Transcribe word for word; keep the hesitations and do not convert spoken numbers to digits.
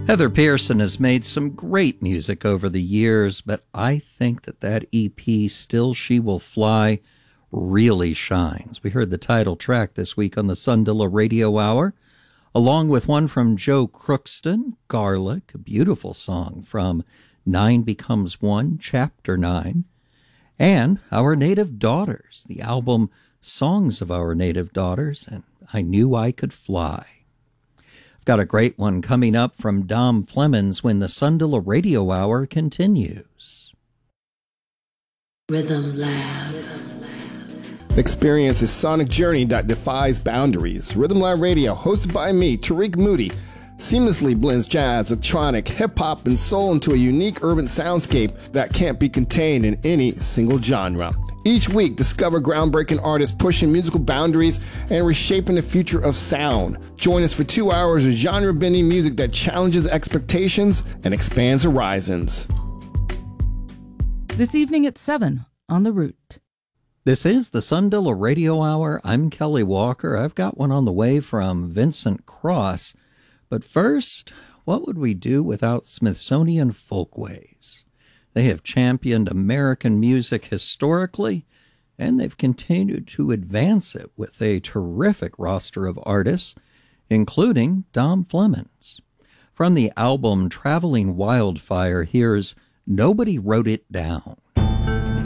Heather Pearson has made some great music over the years, but I think that that E P, Still She Will Fly, really shines. We heard the title track this week on the Sundilla Radio Hour, along with one from Joe Crookston, Garlic, a beautiful song from Nine Becomes One, Chapter nine, and Our Native Daughters, the album Songs of Our Native Daughters, and I Knew I Could Fly. I've got a great one coming up from Dom Flemons when the Sundilla Radio Hour continues. Rhythm Lab. Experience a sonic journey that defies boundaries. Rhythm Lab Radio, hosted by me, Tariq Moody, seamlessly blends jazz, electronic, hip-hop, and soul into a unique urban soundscape that can't be contained in any single genre. Each week, discover groundbreaking artists pushing musical boundaries and reshaping the future of sound. Join us for two hours of genre-bending music that challenges expectations and expands horizons. This evening at seven on The Root. This is the Sundilla Radio Hour. I'm Kelly Walker. I've got one on the way from Vincent Cross. But first, what would we do without Smithsonian Folkways? They have championed American music historically, and they've continued to advance it with a terrific roster of artists, including Dom Flemons. From the album Traveling Wildfire, here's Nobody Wrote It Down.